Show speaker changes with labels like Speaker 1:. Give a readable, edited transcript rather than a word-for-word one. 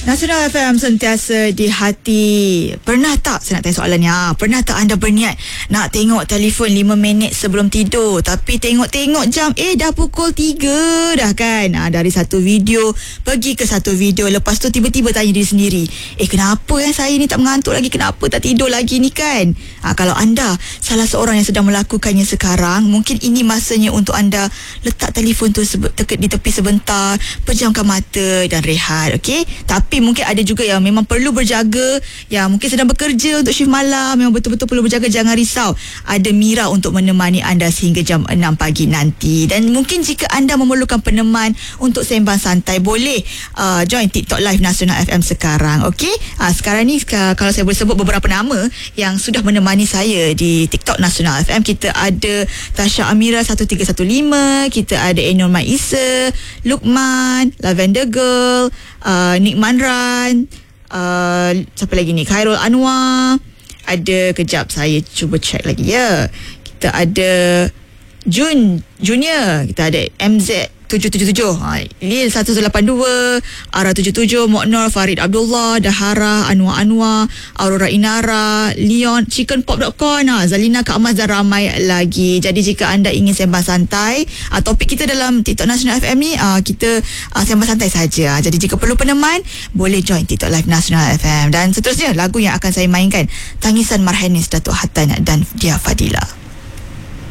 Speaker 1: Nasional FM sentiasa di hati. Pernah tak, saya nak tanya soalan ni, pernah tak anda berniat nak tengok telefon 5 minit sebelum tidur, tapi tengok-tengok jam, dah pukul 3 dah kan? Dari satu video pergi ke satu video, lepas tu tiba-tiba tanya diri sendiri, kenapa saya ni tak mengantuk lagi, kenapa tak tidur lagi ni kan? Kalau anda salah seorang yang sedang melakukannya sekarang, mungkin ini masanya untuk anda letak telefon tu di tepi sebentar, pejamkan mata dan rehat, okey? Tapi mungkin ada juga yang memang perlu berjaga, yang mungkin sedang bekerja untuk shift malam, memang betul-betul perlu berjaga. Jangan risau, ada Mira untuk menemani anda sehingga jam 6 pagi nanti. Dan mungkin jika anda memerlukan peneman untuk sembang santai, boleh join TikTok Live Nasional FM sekarang, okey? Sekarang ni kalau saya boleh sebut beberapa nama yang sudah menemani saya di TikTok Nasional FM, kita ada Tasha Amira 1315, kita ada Enor Maisa, Lukman, Lavender Girl, Nick Manran, siapa lagi ni, Khairul Anwar, ada, kejap saya cuba check lagi ya, kita ada Junior, kita ada MZ 777, Lil 182, Ara 77, Moknor, Farid Abdullah, Dahara, Anwar, Aurora Inara, Leon, chickenpop.com, Zalina, Kak Amas dan ramai lagi. Jadi jika anda ingin sembang santai, topik kita dalam TikTok Nasional FM ni, kita sembang santai saja. Jadi jika perlu peneman, boleh join TikTok Live Nasional FM. Dan seterusnya lagu yang akan saya mainkan, Tangisan Marhanis Datuk Hatan dan Dia Fadila.